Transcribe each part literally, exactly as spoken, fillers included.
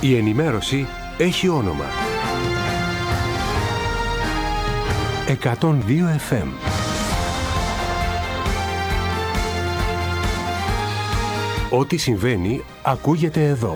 Η ενημέρωση έχει όνομα. εκατόν δύο εφ εμ. Ό,τι συμβαίνει ακούγεται εδώ.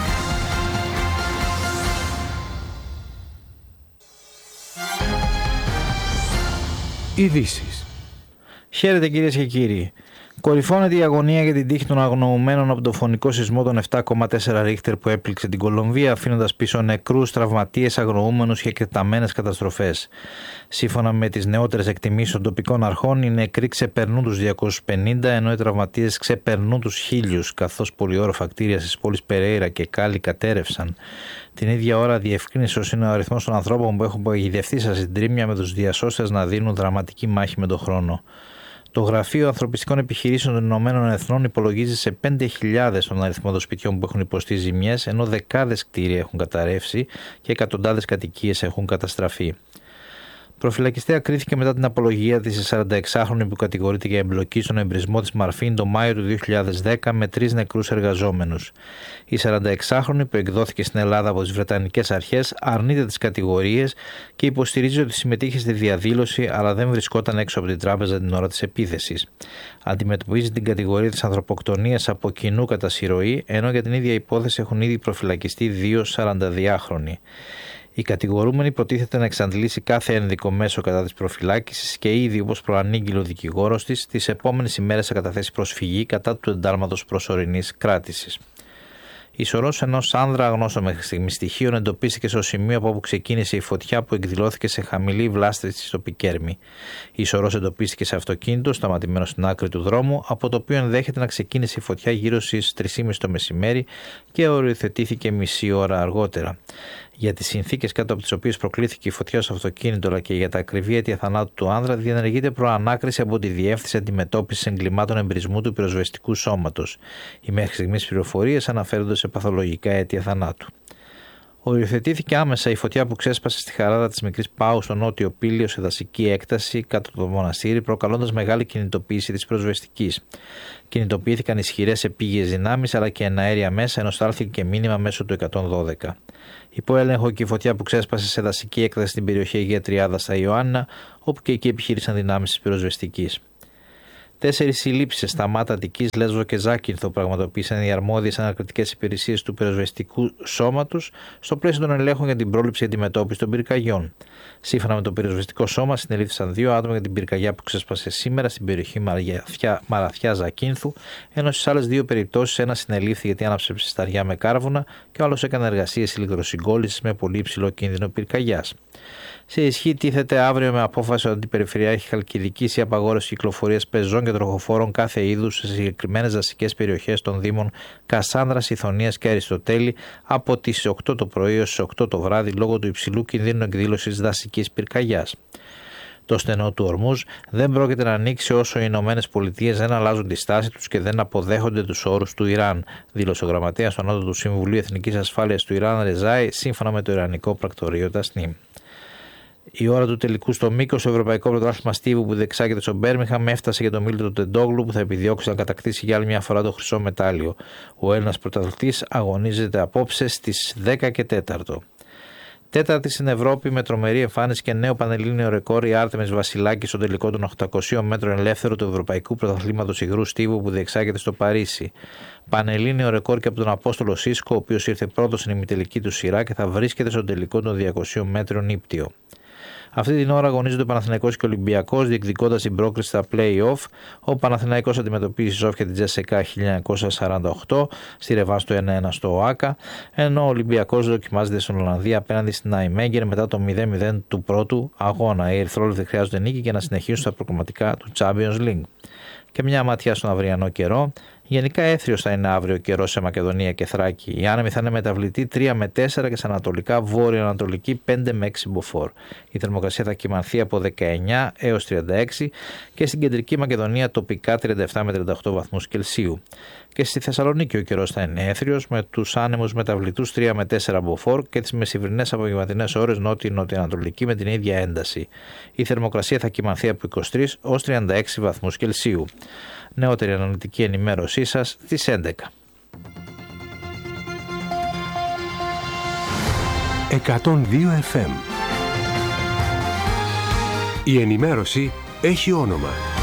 Ειδήσεις. Χαίρετε κυρίες και κύριοι. Κορυφώνεται η αγωνία για την τύχη των αγνοωμένων από το φωνικό σεισμό των επτά κόμμα τέσσερα Ρίχτερ που έπληξε την Κολομβία, αφήνοντας πίσω νεκρούς, τραυματίες, αγνοούμενους και εκτεταμένες καταστροφές. Σύμφωνα με τις νεότερες εκτιμήσεις των τοπικών αρχών, οι νεκροί ξεπερνούν τους διακόσιους πενήντα, ενώ οι τραυματίες ξεπερνούν τους χίλιους, καθώς πολυόροφα κτίρια στις πόλεις Περέιρα και Κάλι κατέρευσαν. Την ίδια ώρα διευκρίνησε ως είναι ο αριθμός των ανθρώπων που έχουν παγιδευτεί στα συντρίμμια, με τους διασώστες να δίνουν δραματική μάχη με τον χρόνο. Το Γραφείο Ανθρωπιστικών Επιχειρήσεων των Ηνωμένων Εθνών υπολογίζει σε πέντε χιλιάδες τον αριθμό των σπιτιών που έχουν υποστεί ζημιές, ενώ δεκάδες κτίρια έχουν καταρρεύσει και εκατοντάδες κατοικίες έχουν καταστραφεί. Προφυλακιστέα κρίθηκε μετά την απολογία της η σαρανταεξάχρονη που κατηγορείται για εμπλοκή στον εμπρισμό της Μαρφίν το Μάιο του δύο χιλιάδες δέκα με τρεις νεκρούς εργαζόμενους. Η σαρανταεξάχρονη που εκδόθηκε στην Ελλάδα από τις Βρετανικές αρχές αρνείται τις κατηγορίες και υποστηρίζει ότι συμμετείχε στη διαδήλωση, αλλά δεν βρισκόταν έξω από την τράπεζα την ώρα της επίθεσης. Αντιμετωπίζει την κατηγορία της ανθρωποκτονίας από κοινού κατά συρροή, ενώ για την ίδια υπόθεση έχουν ήδη προφυλακιστεί δύο σαρανταδυάχρονοι. Η κατηγορούμενη προτίθεται να εξαντλήσει κάθε ένδικο μέσο κατά της προφυλάκησης και ήδη, όπως προανήγγειλε ο δικηγόρος της, τις επόμενες ημέρες θα καταθέσει προσφυγή κατά του εντάλματος προσωρινής κράτησης. Η σωρός ενός άνδρα αγνώστων μέχρι στιγμή στοιχείων εντοπίστηκε στο σημείο από όπου ξεκίνησε η φωτιά που εκδηλώθηκε σε χαμηλή βλάστηση στο Πικέρμι. Η σωρός εντοπίστηκε σε αυτοκίνητο σταματημένο στην άκρη του δρόμου, από το οποίο ενδέχεται να ξεκίνησε η φωτιά γύρω στις τρεις και μισή το μεσημέρι και οριοθετήθηκε μισή ώρα αργότερα. Για τις συνθήκες κάτω από τις οποίες προκλήθηκε η φωτιά στο αυτοκίνητο, αλλά και για τα ακριβή αίτια θανάτου του άνδρα, διενεργείται προανάκριση από τη Διεύθυνση Αντιμετώπισης Εγκλημάτων Εμπρισμού του Πυροσβεστικού Σώματος. Οι μέχρι στιγμής πληροφορίες αναφέρονται σε παθολογικά αίτια θανάτου. Οριοθετήθηκε άμεσα η φωτιά που ξέσπασε στη χαράδα της Μικρής Πάου στο νότιο Πήλιο σε δασική έκταση κάτω από το μοναστήρι, προκαλώντας μεγάλη κινητοποίηση της πυροσβεστικής. Κινητοποιήθηκαν ισχυρές επίγειες δυνάμεις αλλά και εναέρια μέσα, ενώ στάλθηκε και μήνυμα μέσω του εκατόν δώδεκα. Υπό έλεγχο και η φωτιά που ξέσπασε σε δασική έκταση στην περιοχή Αγία Τριάδα στα Ιωάννινα, όπου και εκεί επιχείρησαν δυνάμεις της πυροσβεστικής. Τέσσερις συλλήψεις σε Σταμάτα, Αττικής, Λέσβο και Ζάκυνθο πραγματοποίησαν οι αρμόδιες ανακριτικές υπηρεσίες του πυροσβεστικού σώματος στο πλαίσιο των ελέγχων για την πρόληψη και αντιμετώπιση των πυρκαγιών. Σύμφωνα με το πυροσβεστικό σώμα, συνελήφθησαν δύο άτομα για την πυρκαγιά που ξέσπασε σήμερα στην περιοχή Μαραθιά Ζακύνθου, ενώ στις άλλες δύο περιπτώσεις ένα συνελήφθη γιατί άναψε ψισταριά με κάρβουνα και ο άλλος έκανε εργασίες ηλεκτροσυγκόλλησης με πολύ υψηλό κίνδυνο πυρκαγιάς. Σε ισχύ τίθεται αύριο με απόφαση ότι η Περιφερειάρχη Χαλκιδικής η απαγόρευση κυκλοφορίας πεζών και τροχοφόρων κάθε είδους σε συγκεκριμένες δασικές περιοχές των Δήμων Κασάνδρας, Ιθωνίας και Αριστοτέλη από τις οκτώ το πρωί έως τις οκτώ το βράδυ λόγω του υψηλού κινδύνου εκδήλωσης δασικής πυρκαγιάς. Το στενό του Ορμούζ δεν πρόκειται να ανοίξει όσο οι Ηνωμένες Πολιτείες δεν αλλάζουν τη στάση τους και δεν αποδέχονται τους όρους του Ιράν, δήλωσε ο γραμματέας του Ανώτατου Συμβουλίου Εθνικής Ασφάλειας του Ιράν, Ρεζάι, σύμφωνα με το Ιρανικό πρακτορείο Τασνίμ. Η ώρα του τελικού στο μήκος, το Ευρωπαϊκό Πρωτάθλημα Στίβου που διεξάγεται στο Μπέρμιγχαμ έφτασε για τον Μίλτο Τεντόγλου που θα επιδιώξει να κατακτήσει για άλλη μια φορά το χρυσό μετάλλιο. Ο Έλληνας πρωταθλητής αγωνίζεται απόψε στις δέκα και τέσσερα. Τέταρτη στην Ευρώπη με τρομερή εμφάνιση και νέο πανελλήνιο ρεκόρ η Άρτεμις Βασιλάκη στο τελικό των οκτακοσίων μέτρων ελεύθερο του Ευρωπαϊκού Πρωταθλήματος Υγρού Στίβου που διεξάγεται στο Παρίσι. Πανελλήνιο ρεκόρ και από τον Απόστολο Σίσκο, ο οποίος ήρθε πρώτος στην ημιτελική του σειρά και θα βρίσκεται στο τελικό των διακοσίων μέτρων ύπτιο. Αυτή την ώρα αγωνίζονται ο Παναθηναϊκός και ο Ολυμπιακός, διεκδικώντας την πρόκριση στα play-off. Ο Παναθηναϊκός αντιμετωπίζει η Σόφια την Τζέσσεκα χίλια εννιακόσια σαράντα οκτώ στη ρεβάνς του ένα ένα στο ΟΑΚΑ, ενώ ο Ολυμπιακός δοκιμάζεται στην Ολλανδία απέναντι στην Νάιμέγκερ μετά το μηδέν μηδέν του πρώτου αγώνα. Οι Ερυθρόλεπτοι χρειάζονται νίκη για να συνεχίσουν στα προκριματικά του Champions League. Και μια ματιά στον αυριανό καιρό. Γενικά έθριος θα είναι αύριο ο καιρός σε Μακεδονία και Θράκη. Η άνεμη θα είναι μεταβλητή τρία με τέσσερα και σε ανατολικά βόρειο-ανατολική πέντε με έξι μποφόρ. Η θερμοκρασία θα κυμανθεί από δεκαεννιά έως τριάντα έξι και στην κεντρική Μακεδονία τοπικά τριάντα επτά με τριάντα οκτώ βαθμούς Κελσίου. Και στη Θεσσαλονίκη ο καιρός θα είναι έθριος με τους άνεμους μεταβλητούς τρία με τέσσερα μποφόρ και τις μεσημβρινές απογευματινές ώρες νότιο-νοτιοανατολική με την ίδια ένταση. Η θερμοκρασία θα κυμανθεί από είκοσι τρεις έως τριάντα έξι βαθμούς Κελσίου. Νεότερη αναλυτική ενημέρωσή σας στις έντεκα. εκατόν δύο εφ εμ. Η ενημέρωση έχει όνομα.